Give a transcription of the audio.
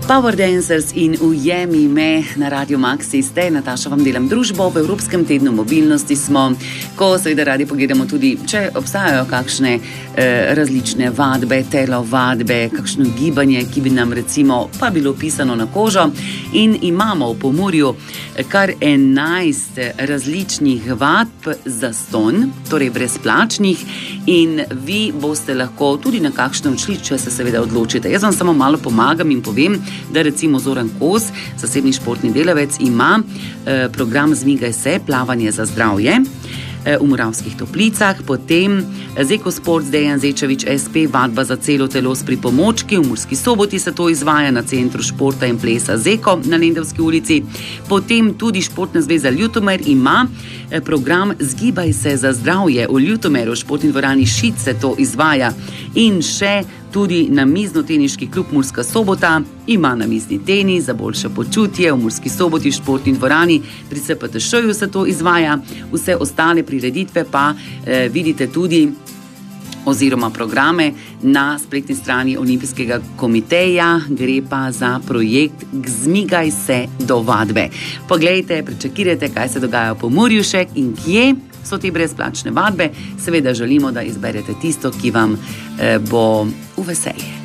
Power Dancers in Ujemi me na Radio Maxi ste, Nataša vam delam družbo, v Evropskem tednu mobilnosti smo, ko seveda radi pogledamo tudi, če obstajajo kakšne različne vadbe, telovadbe, kakšno gibanje, ki bi nam recimo pa bilo pisano na kožo, in imamo v Pomurju kar 11 različnih vadb zastonj, torej brezplačnih, in vi boste lahko tudi na kakšno odšli, če se seveda odločite. Jaz vam samo malo pomagam in povem, da recimo Zoran Kos, zasebni športni delavec, ima program Zmigaj se, plavanje za zdravje v Moravskih Toplicah, potem Zeko Sport Dejan Zečevič SP, vadba za celo telo s pripomočki, v Murski Soboti se to izvaja na Centru športa in plesa Zeko na Lendavski ulici, potem tudi Športna zveza Ljutomer ima program Zgibaj se za zdravje v Ljutomeru, športni dvorani Šit se to izvaja, in še tudi namiznoteniški klub Murska Sobota ima namizni tenis za boljše počutje v Murski Soboti, v športni dvorani pri CPTŠ-ju se to izvaja, vse ostale prireditve pa vidite tudi oziroma programe na spletni strani Olimpijskega komiteja, gre pa za projekt Zmigaj se do vadbe. Poglejte, prečekirajte, kaj se dogaja v Pomurju še in kje so te brezplačne vadbe. Seveda želimo, da izberete tisto, ki vam bo v veselje.